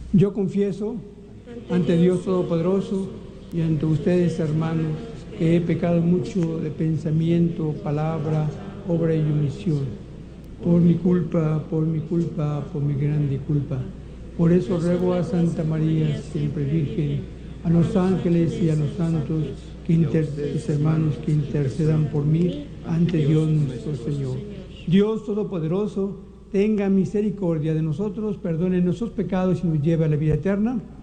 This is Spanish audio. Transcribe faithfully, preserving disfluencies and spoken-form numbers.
Yo confieso ante Dios Todopoderoso y ante ustedes, hermanos, que he pecado mucho de pensamiento, palabra, obra y omisión. Por mi culpa, por mi culpa, por mi grande culpa. Por eso ruego a Santa María, siempre Virgen, a los ángeles y a los santos, que inter mis hermanos, que intercedan por mí ante Dios nuestro Señor. Dios Todopoderoso, tenga misericordia de nosotros, perdone nuestros pecados y nos lleve a la vida eterna.